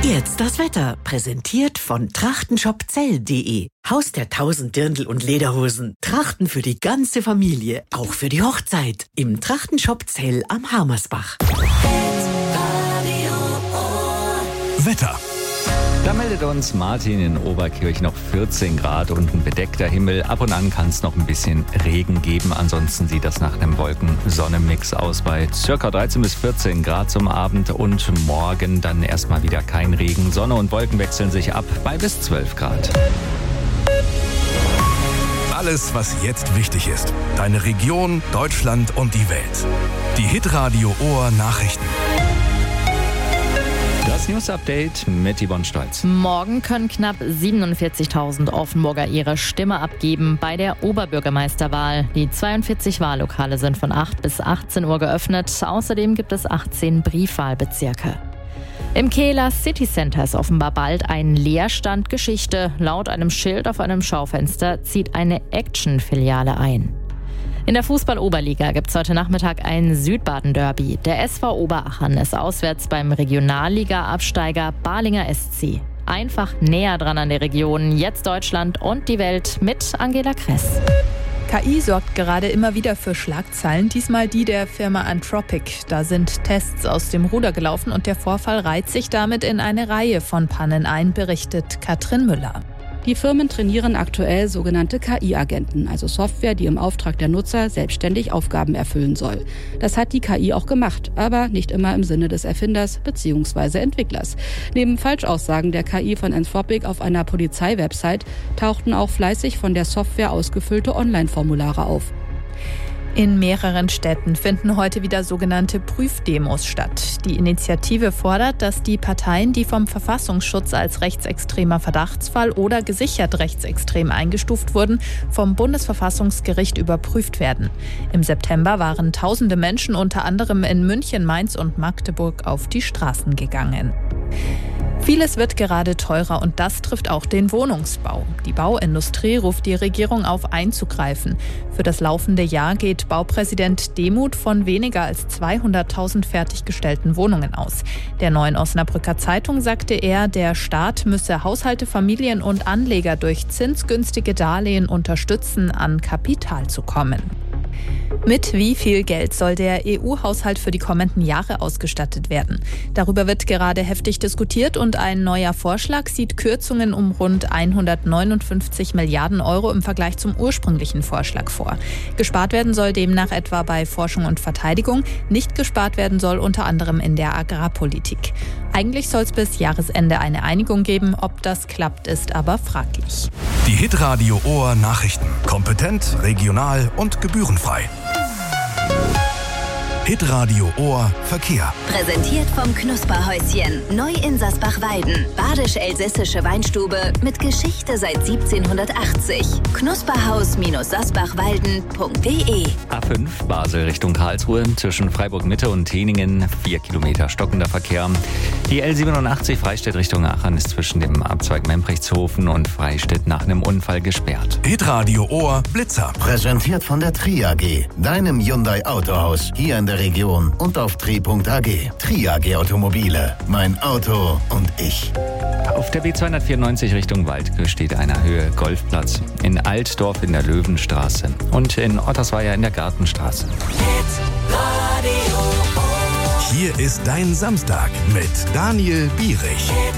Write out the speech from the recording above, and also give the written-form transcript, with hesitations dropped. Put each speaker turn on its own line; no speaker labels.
Jetzt das Wetter, präsentiert von trachtenshopzell.de. Haus der 1000 Dirndl und Lederhosen. Trachten für die ganze Familie, auch für die Hochzeit. Im Trachtenshop Zell am Harmersbach.
Wetter. Da meldet uns Martin in Oberkirch noch 14 Grad und ein bedeckter Himmel. Ab und an kann es noch ein bisschen Regen geben. Ansonsten sieht das nach einem Wolken-Sonne-Mix aus bei ca. 13 bis 14 Grad zum Abend. Und morgen dann erstmal wieder kein Regen. Sonne und Wolken wechseln sich ab bei bis 12 Grad.
Alles, was jetzt wichtig ist. Deine Region, Deutschland und die Welt. Die Hitradio Ohr Nachrichten.
Das News-Update mit Yvonne Stolz.
Morgen können knapp 47.000 Offenburger ihre Stimme abgeben bei der Oberbürgermeisterwahl. Die 42 Wahllokale sind von 8 bis 18 Uhr geöffnet. Außerdem gibt es 18 Briefwahlbezirke. Im Kehler City Center ist offenbar bald ein Leerstand Geschichte. Laut einem Schild auf einem Schaufenster zieht eine Action-Filiale ein. In der Fußball-Oberliga gibt es heute Nachmittag ein Südbaden-Derby. Der SV Oberachern ist auswärts beim Regionalliga-Absteiger Balinger SC. Einfach näher dran an der Region. Jetzt Deutschland und die Welt mit Angela Kress.
KI sorgt gerade immer wieder für Schlagzeilen, diesmal die der Firma Anthropic. Da sind Tests aus dem Ruder gelaufen und der Vorfall reiht sich damit in eine Reihe von Pannen ein, berichtet Katrin Müller.
Die Firmen trainieren aktuell sogenannte KI-Agenten, also Software, die im Auftrag der Nutzer selbstständig Aufgaben erfüllen soll. Das hat die KI auch gemacht, aber nicht immer im Sinne des Erfinders bzw. Entwicklers. Neben Falschaussagen der KI von Anthropic auf einer Polizeiwebsite tauchten auch fleißig von der Software ausgefüllte Online-Formulare auf.
In mehreren Städten finden heute wieder sogenannte Prüfdemos statt. Die Initiative fordert, dass die Parteien, die vom Verfassungsschutz als rechtsextremer Verdachtsfall oder gesichert rechtsextrem eingestuft wurden, vom Bundesverfassungsgericht überprüft werden. Im September waren tausende Menschen unter anderem in München, Mainz und Magdeburg auf die Straßen gegangen. Vieles wird gerade teurer und das trifft auch den Wohnungsbau. Die Bauindustrie ruft die Regierung auf, einzugreifen. Für das laufende Jahr geht Baupräsident Demuth von weniger als 200.000 fertiggestellten Wohnungen aus. Der Neuen Osnabrücker Zeitung sagte er, der Staat müsse Haushalte, Familien und Anleger durch zinsgünstige Darlehen unterstützen, an Kapital zu kommen. Mit wie viel Geld soll der EU-Haushalt für die kommenden Jahre ausgestattet werden? Darüber wird gerade heftig diskutiert und ein neuer Vorschlag sieht Kürzungen um rund 159 Milliarden Euro im Vergleich zum ursprünglichen Vorschlag vor. Gespart werden soll demnach etwa bei Forschung und Verteidigung. Nicht gespart werden soll unter anderem in der Agrarpolitik. Eigentlich soll es bis Jahresende eine Einigung geben. Ob das klappt, ist aber fraglich.
Die Hitradio Ohr Nachrichten. Kompetent, regional und gebührenfrei. Hitradio Ohr Verkehr.
Präsentiert vom Knusperhäuschen. Neu in Sasbach-Weiden. Badisch-elsässische Weinstube mit Geschichte seit 1780. Knusperhaus-sasbachwalden.de.
A5 Basel Richtung Karlsruhe. Zwischen Freiburg-Mitte und Teningen 4 Kilometer stockender Verkehr. Die L87 Freistädt Richtung Aachen ist zwischen dem Abzweig Memprechtshofen und Freistädt nach einem Unfall gesperrt.
Hitradio Ohr Blitzer.
Präsentiert von der Tri AG, deinem Hyundai Autohaus hier in der Region und auf tri.ag. Tri AG Automobile, mein Auto und ich.
Auf der B294 Richtung Waldkirch steht einer Höhe Golfplatz. In Altdorf in der Löwenstraße und in Ottersweier in der Gartenstraße.
Hier ist dein Samstag mit Daniel Bierich.